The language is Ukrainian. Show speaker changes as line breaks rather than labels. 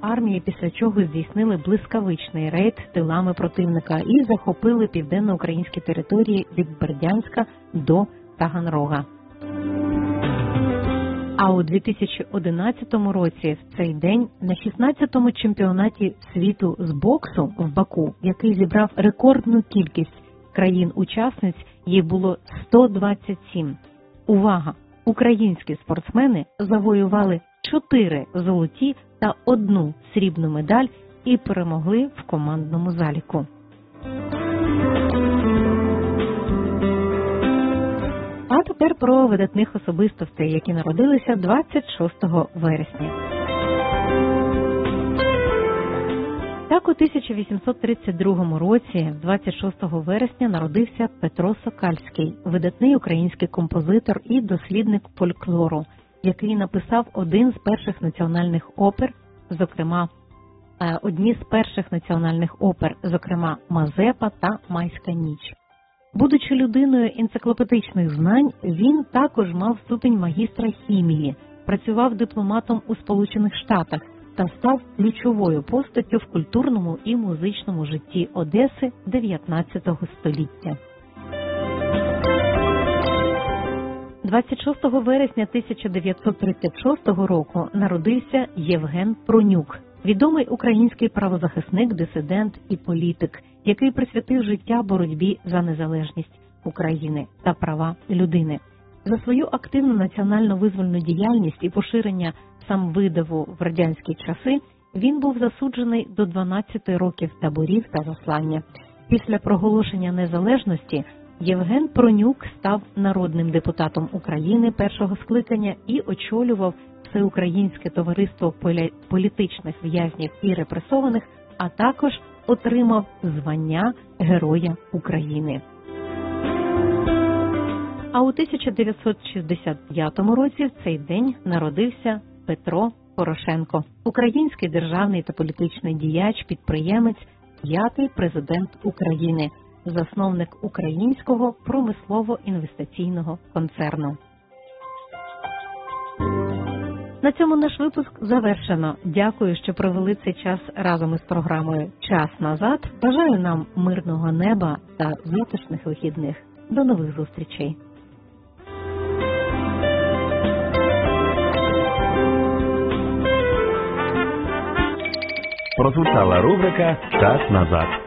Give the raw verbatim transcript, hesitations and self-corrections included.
армії, після чого здійснили блискавичний рейд тилами противника і захопили південноукраїнські території від Бердянська до Таганрога. А у дві тисячі одинадцятому році в цей день на шістнадцятому чемпіонаті світу з боксу в Баку, який зібрав рекордну кількість країн-учасниць, їх було сто двадцять сім. Увага! Українські спортсмени завоювали чотири золоті та одну срібну медаль і перемогли в командному заліку. А тепер про видатних особистостей, які народилися двадцять шостого вересня. Так, у тисяча вісімсот тридцять другому році, двадцять шостого вересня, народився Петро Сокальський, видатний український композитор і дослідник фольклору, який написав один з перших національних опер, зокрема, одні з перших національних опер, зокрема «Мазепа» та «Майська ніч». Будучи людиною енциклопедичних знань, він також мав ступінь магістра хімії, працював дипломатом у Сполучених Штатах та став ключовою постаттю в культурному і музичному житті Одеси дев'ятнадцятого століття. двадцять шостого вересня тисяча дев'ятсот тридцять шостого року народився Євген Пронюк, відомий український правозахисник, дисидент і політик, який присвятив життя боротьбі за незалежність України та права людини. За свою активну національно-визвольну діяльність і поширення самвидаву в радянські часи він був засуджений до дванадцяти років таборів та заслання. Після проголошення незалежності Євген Пронюк став народним депутатом України першого скликання і очолював Всеукраїнське товариство політичних в'язнів і репресованих, а також отримав звання Героя України. А у тисяча дев'ятсот шістдесят п'ятому році в цей день народився Петро Порошенко, український державний та політичний діяч, підприємець, п'ятий президент України, засновник українського промислово-інвестиційного концерну. На цьому наш випуск завершено. Дякую, що провели цей час разом із програмою «Час назад». Бажаю нам мирного неба та затишних вихідних. До нових зустрічей.
Прозвучала рубрика «Час назад».